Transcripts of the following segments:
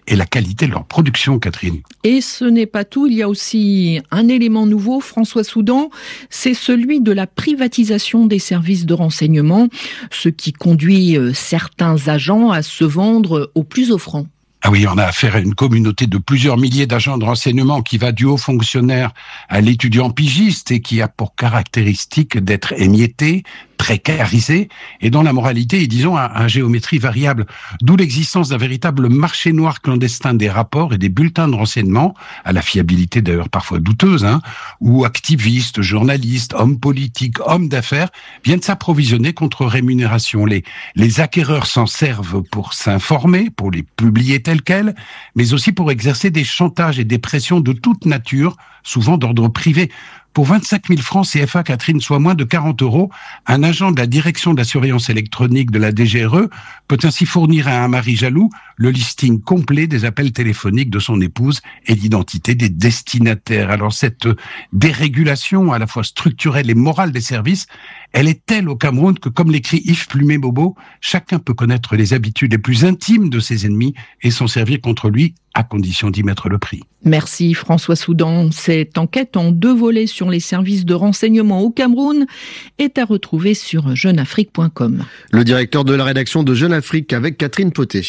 et la qualité de leur production, Catherine. Et ce n'est pas tout, il y a aussi un élément nouveau, François Soudan, c'est celui de la privatisation des services de renseignement, ce qui conduit certains agents à se vendre au plus offrant. Ah oui, on a affaire à une communauté de plusieurs milliers d'agents de renseignement qui va du haut fonctionnaire à l'étudiant pigiste et qui a pour caractéristique d'être émietté, précarisé et dont la moralité est, disons, à géométrie variable. D'où l'existence d'un véritable marché noir clandestin des rapports et des bulletins de renseignement, à la fiabilité d'ailleurs parfois douteuse, où activistes, journalistes, hommes politiques, hommes d'affaires viennent s'approvisionner contre rémunération. Les acquéreurs s'en servent pour s'informer, pour les publier tels quels, mais aussi pour exercer des chantages et des pressions de toute nature, souvent d'ordre privé. Pour 25 000 francs CFA, Catherine, soit moins de 40 €, un agent de la direction de la surveillance électronique de la DGRE peut ainsi fournir à un mari jaloux le listing complet des appels téléphoniques de son épouse et l'identité des destinataires. Alors cette dérégulation à la fois structurelle et morale des services, elle est telle au Cameroun que, comme l'écrit Yves Plumet-Bobo, chacun peut connaître les habitudes les plus intimes de ses ennemis et s'en servir contre lui, à condition d'y mettre le prix. Merci François Soudan. Cette enquête en 2 volets sur les services de renseignement au Cameroun est à retrouver sur jeuneafrique.com. Le directeur de la rédaction de Jeune Afrique avec Catherine Poté.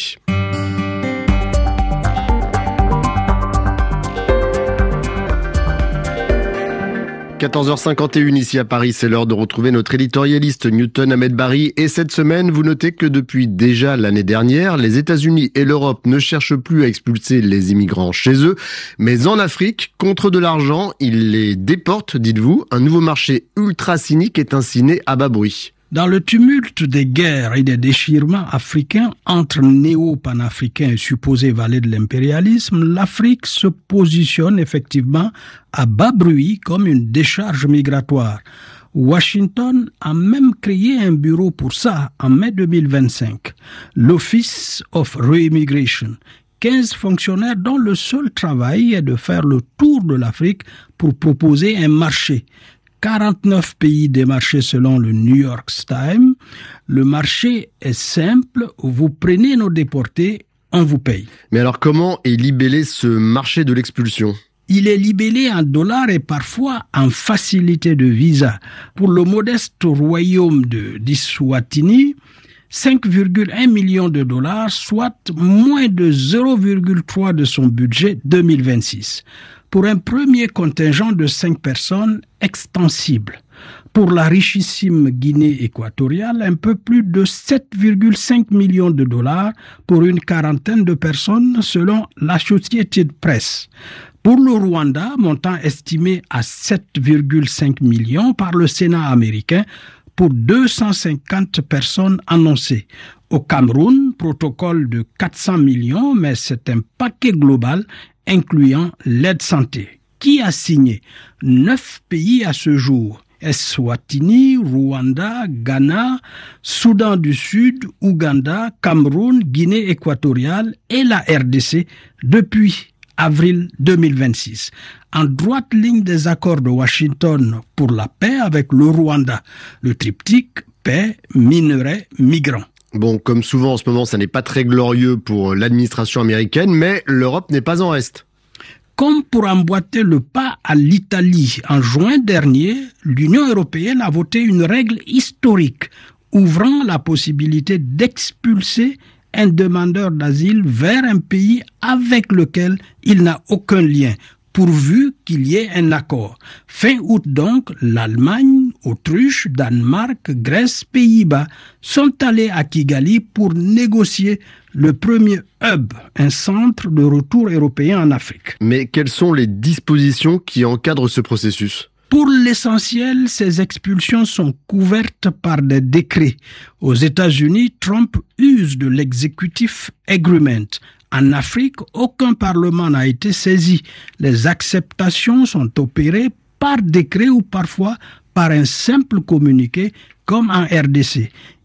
14h51 ici à Paris, c'est l'heure de retrouver notre éditorialiste Newton Ahmed Barry. Et cette semaine, vous notez que depuis déjà l'année dernière, les États-Unis et l'Europe ne cherchent plus à expulser les immigrants chez eux. Mais en Afrique, contre de l'argent, ils les déportent, dites-vous. Un nouveau marché ultra cynique est ainsi né à bas bruit. Dans le tumulte des guerres et des déchirements africains entre néo-panafricains et supposés valets de l'impérialisme, l'Afrique se positionne effectivement à bas bruit comme une décharge migratoire. Washington a même créé un bureau pour ça en mai 2025, l'Office of Reimmigration. 15 fonctionnaires dont le seul travail est de faire le tour de l'Afrique pour proposer un marché. 49 pays démarchés selon le New York Times. Le marché est simple, vous prenez nos déportés, on vous paye. Mais alors comment est libellé ce marché de l'expulsion ? Il est libellé en dollars et parfois en facilité de visa. Pour le modeste royaume d'Eswatini, 5,1 millions de dollars, soit moins de 0,3 de son budget 2026. Pour un premier contingent de 5 personnes extensible. Pour la richissime Guinée équatoriale, un peu plus de 7,5 millions de dollars pour une quarantaine de personnes selon l'Associated Press. Pour le Rwanda, montant estimé à 7,5 millions par le Sénat américain pour 250 personnes annoncées. Au Cameroun, protocole de 400 millions, mais c'est un paquet global incluant l'aide santé. Qui a signé ? 9 pays à ce jour. Eswatini, Rwanda, Ghana, Soudan du Sud, Ouganda, Cameroun, Guinée équatoriale et la RDC depuis avril 2026. En droite ligne des accords de Washington pour la paix avec le Rwanda. Le triptyque paix, minerais, migrants. Bon, comme souvent en ce moment, ça n'est pas très glorieux pour l'administration américaine, mais l'Europe n'est pas en reste. Comme pour emboîter le pas à l'Italie, en juin dernier, l'Union européenne a voté une règle historique ouvrant la possibilité d'expulser un demandeur d'asile vers un pays avec lequel il n'a aucun lien, pourvu qu'il y ait un accord. Fin août donc, l'Allemagne, Autriche, Danemark, Grèce, Pays-Bas sont allés à Kigali pour négocier le premier hub, un centre de retour européen en Afrique. Mais quelles sont les dispositions qui encadrent ce processus ? Pour l'essentiel, ces expulsions sont couvertes par des décrets. Aux États-Unis, Trump use de l'executive agreement. En Afrique, aucun parlement n'a été saisi. Les acceptations sont opérées par décret ou parfois par un simple communiqué, comme en RDC.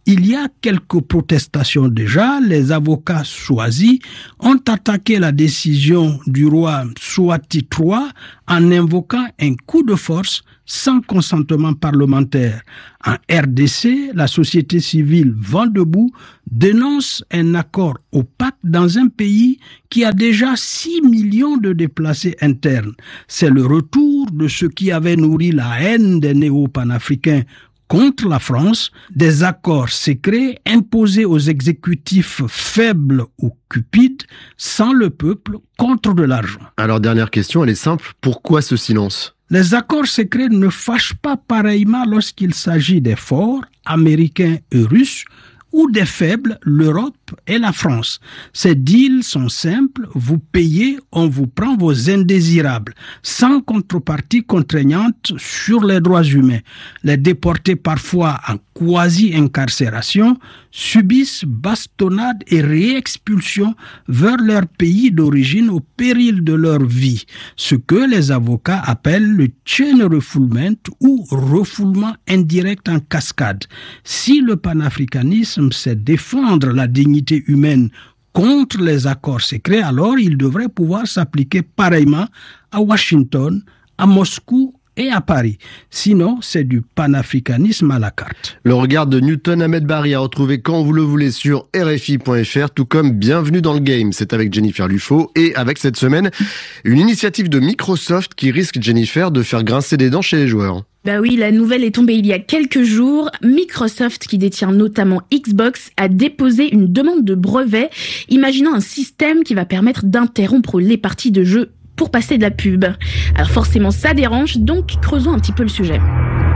Il y a quelques protestations déjà. Les avocats choisis ont attaqué la décision du roi Mswati III en invoquant un coup de force sans consentement parlementaire. En RDC, la société civile Vent debout dénonce un accord opaque dans un pays qui a déjà 6 millions de déplacés internes. C'est le retour de ce qui avait nourri la haine des néo-panafricains contre la France, des accords secrets imposés aux exécutifs faibles ou cupides, sans le peuple, contre de l'argent. Alors, dernière question, elle est simple. Pourquoi ce silence ? Les accords secrets ne fâchent pas pareillement lorsqu'il s'agit des forts, américains et russes, ou des faibles, l'Europe et la France. Ces deals sont simples, vous payez, on vous prend vos indésirables, sans contrepartie contraignante sur les droits humains. Les déportés, parfois en quasi-incarcération, subissent bastonnade et réexpulsion vers leur pays d'origine au péril de leur vie, ce que les avocats appellent le chain refoulement ou refoulement indirect en cascade. Si le panafricanisme sait défendre la dignité humaine contre les accords secrets, alors il devrait pouvoir s'appliquer pareillement à Washington, à Moscou et à Paris. Sinon, c'est du panafricanisme à la carte. Le regard de Newton Ahmed Barry à retrouver quand vous le voulez sur RFI.fr, tout comme Bienvenue dans le Game. C'est avec Jennifer Lufo et avec cette semaine, une initiative de Microsoft qui risque, Jennifer, de faire grincer des dents chez les joueurs. Bah oui, la nouvelle est tombée il y a quelques jours. Microsoft, qui détient notamment Xbox, a déposé une demande de brevet, imaginant un système qui va permettre d'interrompre les parties de jeu pour passer de la pub. Alors forcément, ça dérange, donc creusons un petit peu le sujet.